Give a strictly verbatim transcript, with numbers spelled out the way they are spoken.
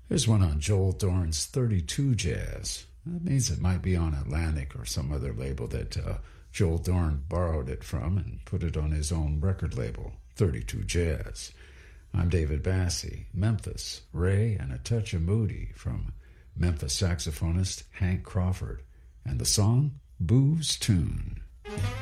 Here's one on Joel Dorn's thirty-two Jazz. That means it might be on Atlantic or some other label that uh, Joel Dorn borrowed it from and put it on his own record label, thirty-two Jazz. I'm David Bassie, Memphis, Ray, and a touch of Moody from Memphis saxophonist Hank Crawford, and the song, Boo's Tune.